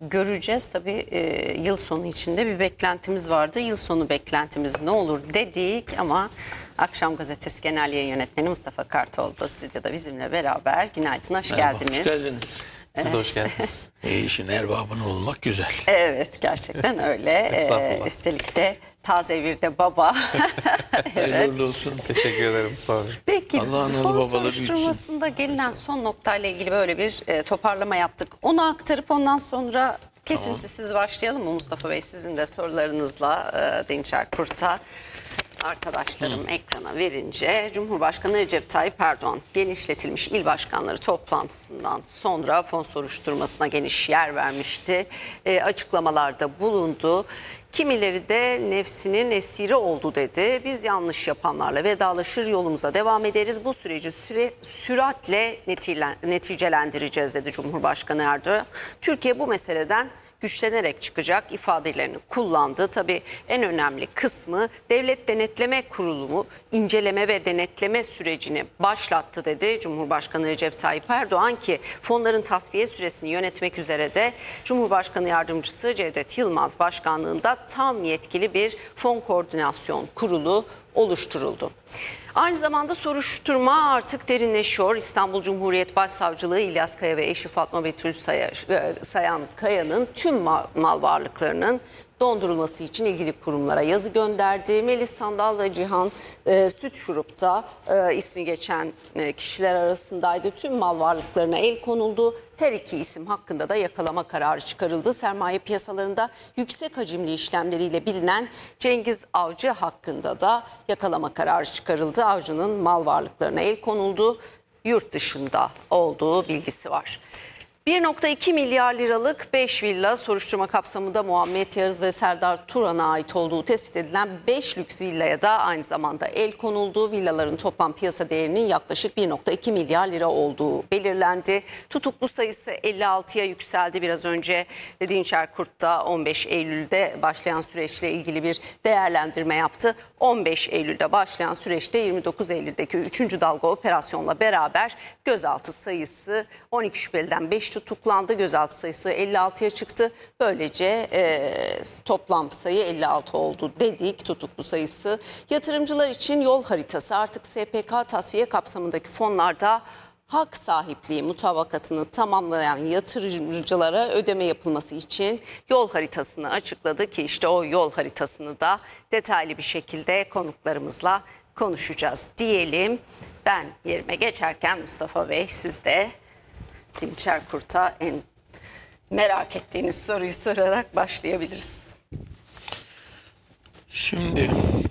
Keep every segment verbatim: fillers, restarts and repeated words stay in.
göreceğiz. Tabii e, yıl sonu içinde bir beklentimiz vardı. Yıl sonu beklentimiz ne olur dedik ama Akşam Gazetesi Genel Yayın Yönetmeni Mustafa Kartal da stüdyoda bizimle beraber. Günaydın, hoş Merhaba, geldiniz. hoş geldiniz. Siz de hoş geldiniz. İyi işin erbabını olmak güzel. Evet, gerçekten öyle. ee, üstelik de taze bir de baba. Evet. Hayırlı olsun. Teşekkür ederim. Sağ olun. Peki Allah analı fon babalı soruşturmasında gelinen son noktayla ilgili böyle bir e, toparlama yaptık. Onu aktarıp ondan sonra kesintisiz tamam. başlayalım mı Mustafa Bey? Sizin de sorularınızla e, Dinçer Kurt'a arkadaşlarım Hı. ekrana verince Cumhurbaşkanı Recep Tayyip Erdoğan genişletilmiş il başkanları toplantısından sonra fon soruşturmasına geniş yer vermişti. E, açıklamalarda bulundu. Kimileri de nefsinin esiri oldu dedi. Biz yanlış yapanlarla vedalaşır yolumuza devam ederiz. Bu süreci süre, süratle neticelendireceğiz dedi Cumhurbaşkanı Erdoğan. Türkiye bu meseleden güçlenerek çıkacak ifadelerini kullandı. Tabii en önemli kısmı Devlet Denetleme Kurulu inceleme ve denetleme sürecini başlattı dedi Cumhurbaşkanı Recep Tayyip Erdoğan ki fonların tasfiye süresini yönetmek üzere de Cumhurbaşkanı Yardımcısı Cevdet Yılmaz başkanlığında tam yetkili bir fon koordinasyon kurulu oluşturuldu. Aynı zamanda soruşturma artık derinleşiyor. İstanbul Cumhuriyet Başsavcılığı İlyas Kaya ve eşi Fatma Betül Sayan Kaya'nın tüm mal varlıklarının dondurulması için ilgili kurumlara yazı gönderdi. Melis Sandal ve Cihan e, Süt Şurup'ta e, ismi geçen e, kişiler arasındaydı. Tüm mal varlıklarına el konuldu. Her iki isim hakkında da yakalama kararı çıkarıldı. Sermaye piyasalarında yüksek hacimli işlemleriyle bilinen Cengiz Avcı hakkında da yakalama kararı çıkarıldı. Avcı'nın mal varlıklarına el konuldu. Yurt dışında olduğu bilgisi var. bir nokta iki milyar liralık beş villa soruşturma kapsamında Muhammed Yarız ve Serdar Turan'a ait olduğu tespit edilen beş lüks villaya da aynı zamanda el konuldu. Villaların toplam piyasa değerinin yaklaşık bir nokta iki milyar lira olduğu belirlendi. Tutuklu sayısı elli altıya yükseldi. Biraz önce Dinçer Kurt da on beş Eylül'de başlayan süreçle ilgili bir değerlendirme yaptı. on beş Eylül'de başlayan süreçte yirmi dokuz Eylül'deki üçüncü dalga operasyonla beraber gözaltı sayısı on iki şüpheliden beş tutuklandı. Gözaltı sayısı elli altıya çıktı. Böylece e, toplam sayı elli altı oldu dedik tutuklu sayısı. Yatırımcılar için yol haritası artık S P K tasfiye kapsamındaki fonlarda hak sahipliği mutabakatını tamamlayan yatırımcılara ödeme yapılması için yol haritasını açıkladı ki işte o yol haritasını da detaylı bir şekilde konuklarımızla konuşacağız diyelim. Ben yerime geçerken Mustafa Bey siz de Dinçer Kurt'a en merak ettiğiniz soruyu sorarak başlayabiliriz. Şimdi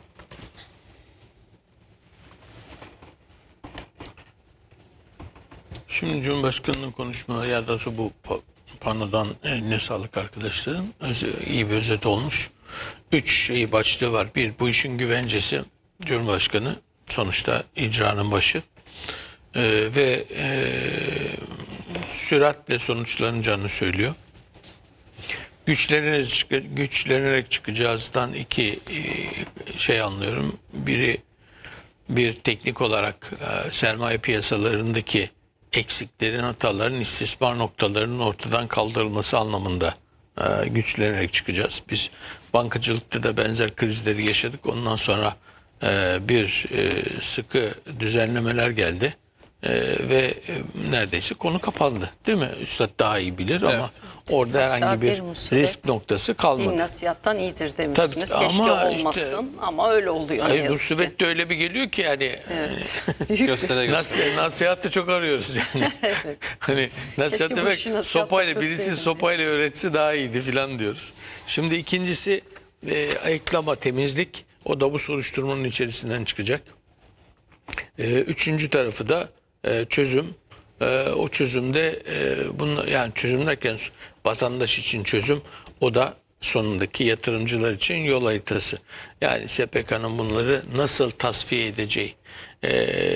Şimdi Cumhurbaşkanı'nın konuşmaları ya da bu panodan eline sağlık arkadaşların iyi bir özet olmuş. Üç şeyi başlığı var. Bir, bu işin güvencesi. Cumhurbaşkanı sonuçta icranın başı ee, ve e, süratle sonuçlanacağını söylüyor. Güçlenerek, güçlenerek çıkacağızdan iki şey anlıyorum. Biri bir teknik olarak e, sermaye piyasalarındaki eksiklerin, hataların, istismar noktalarının ortadan kaldırılması anlamında e, güçlenerek çıkacağız. Biz bankacılıkta da benzer krizleri yaşadık. Ondan sonra e, bir e, sıkı düzenlemeler geldi. Ee, ve e, neredeyse konu kapandı. Değil mi? Üstad daha iyi bilir evet. Ama orada herhangi Hatta bir, bir risk noktası kalmadı. İn nasihattan iyidir demiştiniz. Tabii, Keşke ama olmasın işte, ama öyle oluyor. Hayır, musibet de öyle bir geliyor ki yani. Evet. Nasihat, nasihatı çok arıyoruz yani. Evet. Hani nasihat demek sopayla birisi sopayla öğretse daha iyiydi falan diyoruz. Şimdi ikincisi e, ayıklama, temizlik. O da bu soruşturmanın içerisinden çıkacak. E, üçüncü tarafı da e, çözüm. E, o çözümde e, bunu yani çözüm derken vatandaş için çözüm, o da sonundaki yatırımcılar için yol haritası. Yani S P K'nın bunları nasıl tasfiye edeceği e,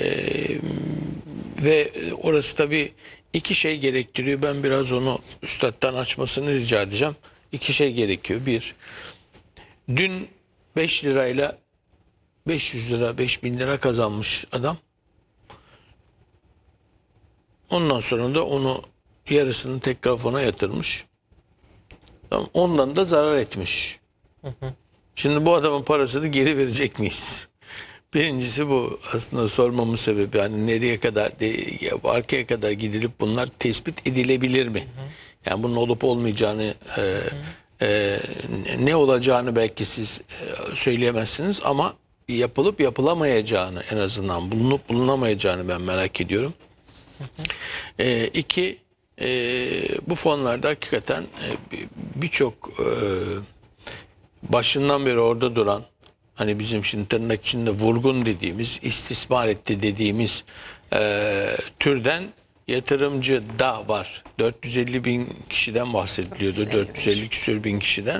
ve orası tabii iki şey gerektiriyor. Ben biraz onu üstadtan açmasını rica edeceğim. İki şey gerekiyor. Bir, dün beş lirayla beş yüz lira, beş bin lira kazanmış adam. Ondan sonra da onu yarısını tekrar fona yatırmış. Tamam, ondan da zarar etmiş. Şimdi bu adamın parasını geri verecek miyiz? Birincisi bu aslında sormamın sebebi, yani nereye kadar, de, arkaya kadar gidilip bunlar tespit edilebilir mi? Yani bunun olup olmayacağını, e, e, ne olacağını belki siz e, söyleyemezsiniz ama yapılıp yapılamayacağını, en azından bulunup bulunamayacağını ben merak ediyorum. E, iki, e, bu fonlarda hakikaten e, birçok e, başından beri orada duran, hani bizim şimdi tırnak içinde vurgun dediğimiz, istismar etti dediğimiz e, türden yatırımcı da var. dört yüz elli bin kişiden bahsediliyordu. dört yüz elli küsur bin kişiden.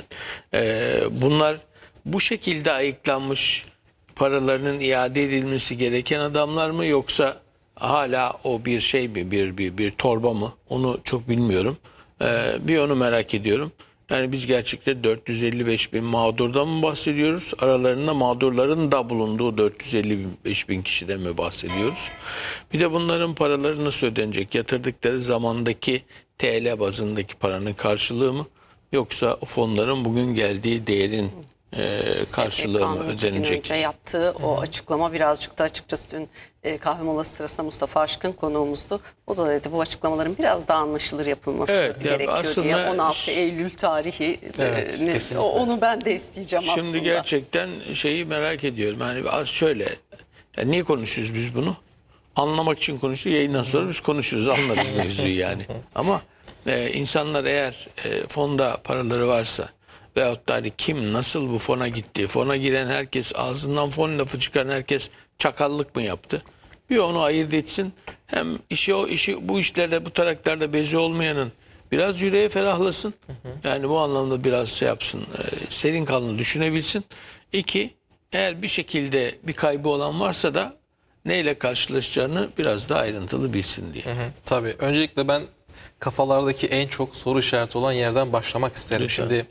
E, bunlar bu şekilde ayıklanmış paralarının iade edilmesi gereken adamlar mı, yoksa hala o bir şey mi, bir bir bir torba mı? Onu çok bilmiyorum. E, bir onu merak ediyorum. Yani biz gerçekten dört yüz elli beş bin mağdurdan mı bahsediyoruz? Aralarında mağdurların da bulunduğu dört yüz elli beş bin kişiden mi bahsediyoruz? Bir de bunların paraları nasıl ödenecek? Yatırdıkları zamandaki T L bazındaki paranın karşılığı mı? Yoksa o fonların bugün geldiği değerin e, karşılığı mı ödenecek? Önce yaptığı o açıklama birazcık da açıkçası dün e, kahve molası sırasında Mustafa Aşkın konuğumuzdu. O da dedi bu açıklamaların biraz daha anlaşılır yapılması Evet, gerekiyor aslında diye. on altı Eylül tarihi Evet, e, ne- kesinlikle. o- onu ben de isteyeceğim aslında. Şimdi gerçekten şeyi merak ediyorum. Yani az şöyle, ya niye konuşuyoruz biz bunu? Anlamak için konuşuyoruz. Yayından sonra biz konuşuruz, anlarız mevzuyu yani. Ama e, insanlar eğer e, fonda paraları varsa veyahut da hani kim nasıl bu fona gitti, fona giren herkes, ağzından fon lafı çıkan herkes çakallık mı yaptı? Bir onu ayırt etsin. Hem işi o işi bu işlerde, bu taraklarda bezi olmayanın biraz yüreği ferahlasın. Yani bu anlamda biraz şey yapsın, e, serin kanlı düşünebilsin. İki, eğer bir şekilde bir kaybı olan varsa da neyle karşılaşacağını biraz daha ayrıntılı bilsin diye. Hı, tabii. Öncelikle ben kafalardaki en çok soru işareti olan yerden başlamak isterim. Lütfen. Şimdi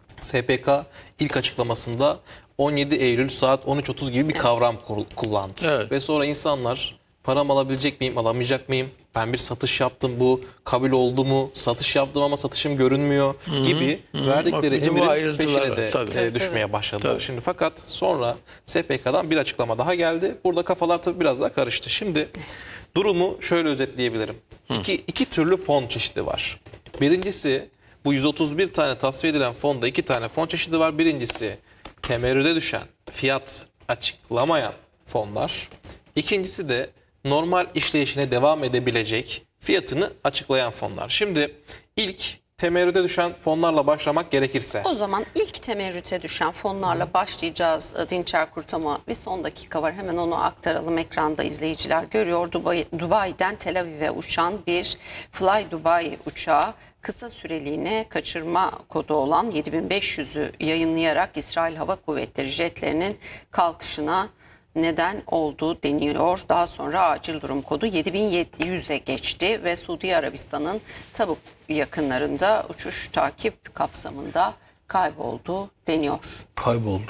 S P K ilk açıklamasında on yedi Eylül saat on üç otuz gibi bir kavram kur- kullandı. Evet. Ve sonra insanlar param alabilecek miyim, alamayacak mıyım? Ben bir satış yaptım, bu kabul oldu mu? Satış yaptım ama satışım görünmüyor gibi verdikleri Bak, bir de bu emrin ayrıntılar peşine var. de Tabii. e, Tabii, düşmeye başladılar. Tabii. Şimdi fakat sonra S P K'dan bir açıklama daha geldi. Burada kafalar tabii biraz daha karıştı. Şimdi durumu şöyle özetleyebilirim. İki, iki türlü fon çeşidi var. Birincisi, bu yüz otuz bir tane tasfiye edilen fonda iki tane fon çeşidi var. Birincisi temerrüde düşen, fiyat açıklamayan fonlar. İkincisi de normal işleyişine devam edebilecek, fiyatını açıklayan fonlar. Şimdi ilk temerrüde düşen fonlarla başlamak gerekirse. O zaman ilk temerrüte düşen fonlarla başlayacağız. Dinçer Kurtama bir son dakika var. Hemen onu aktaralım. Ekranda izleyiciler görüyor. Dubai, Dubai'den Tel Aviv'e uçan bir Fly Dubai uçağı kısa süreliğine kaçırma kodu olan yedi bin beş yüzü yayınlayarak İsrail Hava Kuvvetleri jetlerinin kalkışına neden olduğu deniyor. Daha sonra acil durum kodu yedi bin yedi yüze geçti ve Suudi Arabistan'ın Tabuk yakınlarında uçuş takip kapsamında kayboldu deniyor. Kayboldu.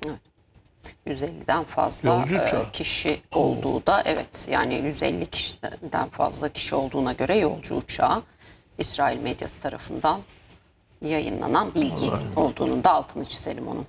yüz elliden fazla Yolcu e, uçağı. kişi olduğu da, evet, yani yüz elli kişiden fazla kişi olduğuna göre yolcu uçağı İsrail medyası tarafından yayınlanan bilgi olduğunun da altını çizelim onun.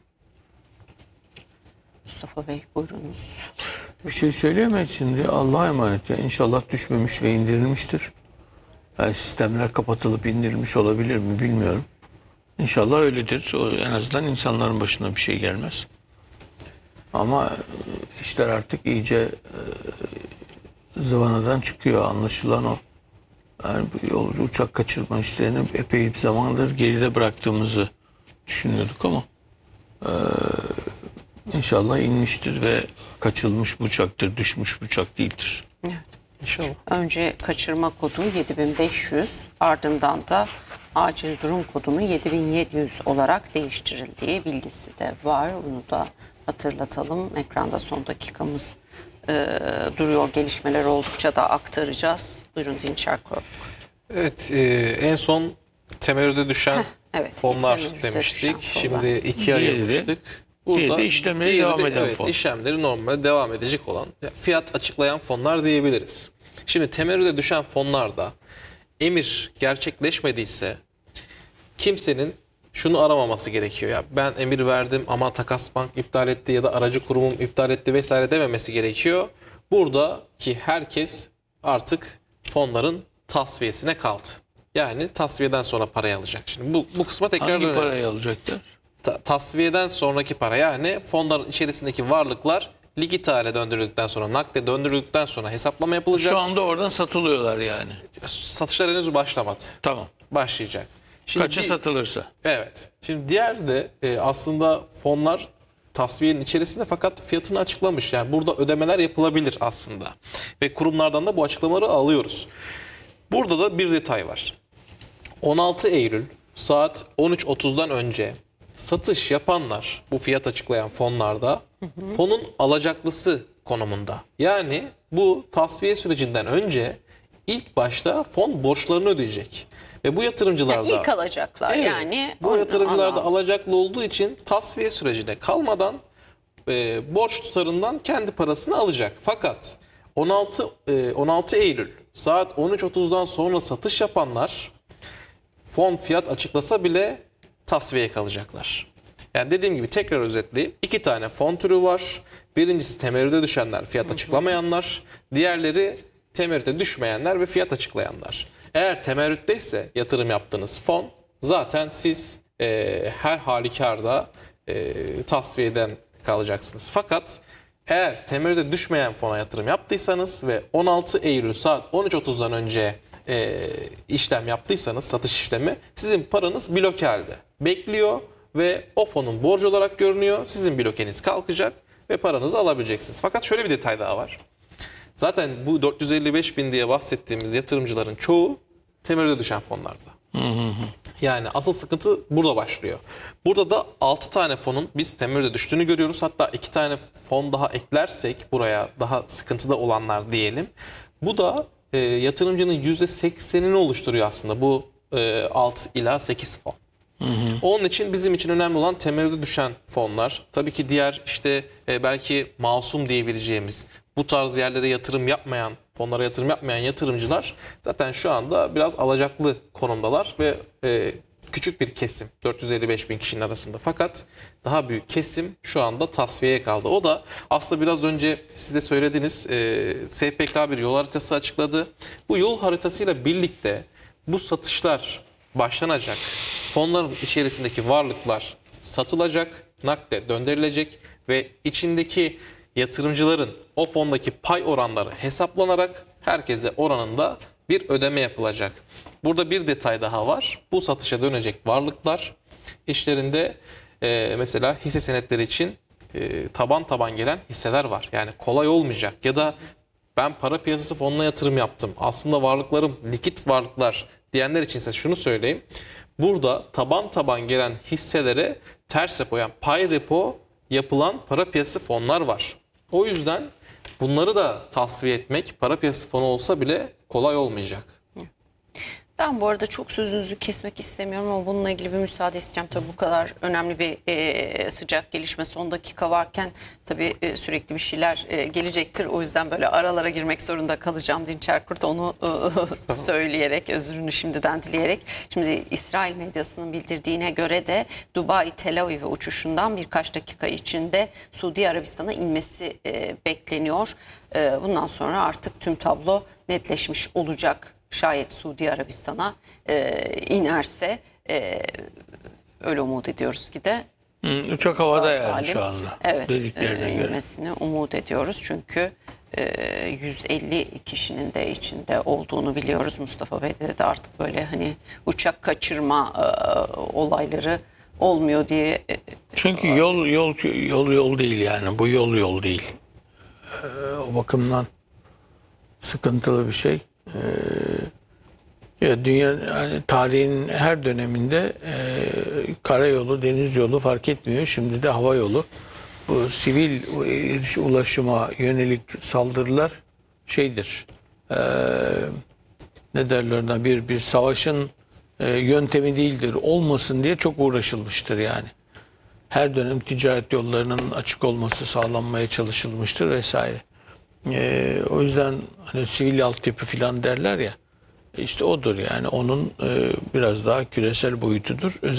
Mustafa Bey buyurunuz. Bir şey söyleyemez şimdi. Allah'a emanet. Ya. İnşallah düşmemiş ve indirilmiştir. Yani sistemler kapatılıp indirilmiş olabilir mi bilmiyorum. İnşallah öyledir. O, en azından insanların başına bir şey gelmez. Ama e, işler artık iyice e, zıvanadan çıkıyor. Anlaşılan o. Yani bu yolcu uçak kaçırma işlerini epey bir zamandır geride bıraktığımızı düşünüyorduk ama e, İnşallah inmiştir ve kaçılmış bu uçaktır, düşmüş bu uçak değildir. Evet. İnşallah. Önce kaçırma kodu yedi bin beş yüz, ardından da acil durum kodunu yedi bin yedi yüz olarak değiştirildiği bilgisi de var. Bunu da hatırlatalım. Ekranda son dakikamız e, duruyor. Gelişmeler oldukça da aktaracağız. Buyurun Dinçer Kurt. Evet, e, en son temerrüde düşen evet, fonlar temerrüde demiştik. düşen fonlar. Şimdi ikiye Diğeri de- ayırmıştık. diğeri de işlemleri diğeri devam de, eden evet, fon. işlemleri normal devam edecek olan fiyat açıklayan fonlar diyebiliriz. Şimdi temerrüde düşen fonlarda emir gerçekleşmediyse kimsenin şunu aramaması gerekiyor. Ya ben emir verdim ama takas bank iptal etti ya da aracı kurumum iptal etti vesaire dememesi gerekiyor. Buradaki herkes artık fonların tasfiyesine kaldı. Yani tasfiyeden sonra parayı alacak. Şimdi bu, bu kısma tekrar Hangi döneriz. parayı alacaklar? Ta- tasfiyeden sonraki para, yani fonların içerisindeki varlıklar likit hale döndürüldükten sonra, nakde döndürüldükten sonra hesaplama yapılacak. Şu anda oradan satılıyorlar yani. Satışlar henüz başlamadı. Tamam. Başlayacak. Şimdi Kaça bir- satılırsa. Evet. Şimdi diğer de e, aslında fonlar tasfiyenin içerisinde fakat fiyatını açıklamış. Yani burada ödemeler yapılabilir aslında. Ve kurumlardan da bu açıklamaları alıyoruz. Burada da bir detay var. on altı Eylül saat on üç otuzdan önce satış yapanlar, bu fiyat açıklayan fonlarda fonun alacaklısı konumunda. Yani bu tasfiye sürecinden önce ilk başta fon borçlarını ödeyecek. Ve bu yatırımcılar da İlk alacaklar Evet, yani. bu onu yatırımcılar da anladım. alacaklı olduğu için tasfiye sürecine kalmadan e, borç tutarından kendi parasını alacak. Fakat on altı e, on altı Eylül saat on üç otuzdan sonra satış yapanlar fon fiyat açıklasa bile tasfiyeye kalacaklar. Yani dediğim gibi tekrar özetleyeyim. İki tane fon türü var. Birincisi temerrüde düşenler, fiyat açıklamayanlar. Diğerleri temerrüde düşmeyenler ve fiyat açıklayanlar. Eğer temerrütteyse yatırım yaptığınız fon, zaten siz e, her halükarda e, tasfiyeden kalacaksınız. Fakat eğer temerrüde düşmeyen fona yatırım yaptıysanız ve on altı Eylül saat on üç otuzdan önce e, işlem yaptıysanız, satış işlemi, sizin paranız bloke halde bekliyor ve o fonun borcu olarak görünüyor. Sizin blokeniz kalkacak ve paranızı alabileceksiniz. Fakat şöyle bir detay daha var. Zaten bu dört yüz elli beş bin diye bahsettiğimiz yatırımcıların çoğu temerrüde düşen fonlarda. Yani asıl sıkıntı burada başlıyor. Burada da altı tane fonun biz temerrüde düştüğünü görüyoruz. Hatta iki tane fon daha eklersek buraya, daha sıkıntıda olanlar diyelim. Bu da e, yatırımcının yüzde seksenini oluşturuyor aslında bu e, altı ila sekiz fon. Hı hı. Onun için bizim için önemli olan temerrüde düşen fonlar. Tabii ki diğer işte e, belki masum diyebileceğimiz bu tarz yerlere yatırım yapmayan, fonlara yatırım yapmayan yatırımcılar zaten şu anda biraz alacaklı konumdalar ve e, küçük bir kesim dört yüz elli beş bin kişinin arasında. Fakat daha büyük kesim şu anda tasfiyeye kaldı. O da aslında biraz önce siz de söylediğiniz e, S P K bir yol haritası açıkladı. Bu yol haritasıyla birlikte bu satışlar başlanacak. Fonların içerisindeki varlıklar satılacak, nakde döndürülecek ve içindeki yatırımcıların o fondaki pay oranları hesaplanarak herkese oranında bir ödeme yapılacak. Burada bir detay daha var. Bu satışa dönecek varlıklar işlerinde e, mesela hisse senetleri için e, taban taban gelen hisseler var. Yani kolay olmayacak ya da ben para piyasası fonuna yatırım yaptım, aslında varlıklarım likit varlıklar diyenler içinse şunu söyleyeyim. Burada taban taban gelen hisselere ters repo, yani pay repo yapılan para piyasası fonlar var. O yüzden bunları da tasfiye etmek para piyasası fonu olsa bile kolay olmayacak. Ben bu arada çok sözünüzü kesmek istemiyorum ama bununla ilgili bir müsaade isteyeceğim. Tabii bu kadar önemli bir e, sıcak gelişme, son dakika varken tabii e, sürekli bir şeyler e, gelecektir. O yüzden böyle aralara girmek zorunda kalacağım Dinçer Kurt, onu e, söyleyerek, özrünü şimdiden dileyerek. Şimdi İsrail medyasının bildirdiğine göre de Dubai Tel Aviv'e uçuşundan birkaç dakika içinde Suudi Arabistan'a inmesi e, bekleniyor. E, bundan sonra artık tüm tablo netleşmiş olacak. Şayet Suudi Arabistan'a e, inerse e, öyle umut ediyoruz ki de Hı, uçak havada sağ yani salim, şu anda. evet, Dediklerine e, göre. inmesini umut ediyoruz. Çünkü e, yüz elli kişinin de içinde olduğunu biliyoruz. Mustafa Bey'de de artık böyle hani uçak kaçırma e, olayları olmuyor diye. E, Çünkü yol yol yol yol değil yani. Bu yol yol değil. Ee, o bakımdan sıkıntılı bir şey. Ee, ya dünya yani tarihin her döneminde e, karayolu, deniz yolu fark etmiyor. Şimdi de hava yolu. Bu sivil ulaşıma yönelik saldırılar şeydir. E, ne derler ona, bir bir savaşın e, yöntemi değildir. Olmasın diye çok uğraşılmıştır yani. Her dönem ticaret yollarının açık olması sağlanmaya çalışılmıştır vesaire. Ee, o yüzden hani sivil altyapı falan derler ya, işte odur yani, onun e, biraz daha küresel boyutudur. Özellikle